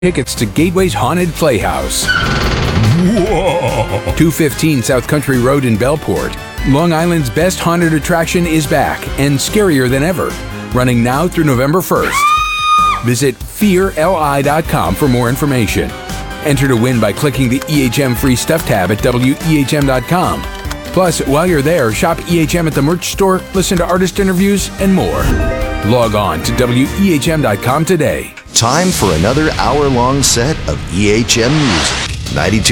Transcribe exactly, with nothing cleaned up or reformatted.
tickets to Gateway's Haunted Playhouse. Whoa. two fifteen South Country Road in Bellport. Long Island's best haunted attraction is back and scarier than ever. Running now through November first. Visit fear L I dot com for more information. Enter to win by clicking the E H M Free Stuff tab at W E H M dot com. Plus, while you're there, shop E H M at the merch store, listen to artist interviews, and more. Log on to W E H M dot com today. Time for another hour-long set of E H M music. ninety-two